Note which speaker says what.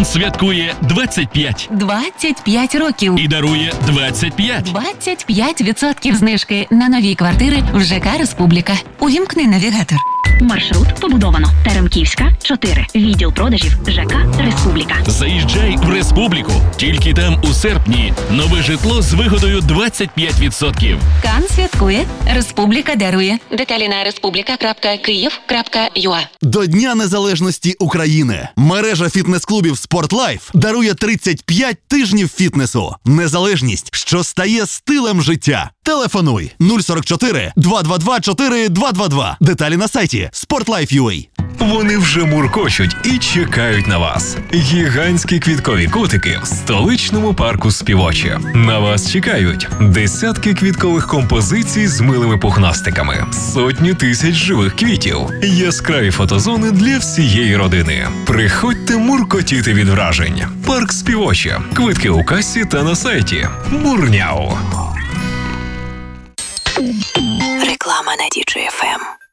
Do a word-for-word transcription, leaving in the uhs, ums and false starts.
Speaker 1: Кан святкує двадцять п'ять
Speaker 2: двадцять п'ять років.
Speaker 1: і дарує двадцять п'ять.
Speaker 2: двадцять п'ять відсотків знижки на нові квартири в ЖК «Республіка». Увімкни навігатор.
Speaker 3: Маршрут побудовано. Теремківська, чотири. Відділ продажів ЖК «Республіка».
Speaker 1: Заїжджай в Республіку. Тільки там у серпні нове житло з вигодою двадцять п'ять відсотків.
Speaker 2: Кан святкує, «Республіка» дарує. Деталі на республіка крапка київ крапка ю а.
Speaker 4: До Дня Незалежності України мережа фітнес-клубів «Спортлайф» дарує тридцять п'ять тижнів фітнесу. Незалежність, що стає стилем життя. Телефонуй нуль сорок чотири два два два чотири два два два. Деталі на сайті спортлайф крапка ю а.
Speaker 5: Вони вже муркочуть і чекають на вас. Гігантські квіткові котики в столичному парку Співоче. На вас чекають десятки квіткових композицій з милими пухнастиками, сотні тисяч живих квітів, яскраві фотозони для всієї родини. Приходьте муркотіти від вражень. Парк Співоче. Квитки у касі та на сайті. Мурняу.
Speaker 6: Реклама на ді джей еф ем.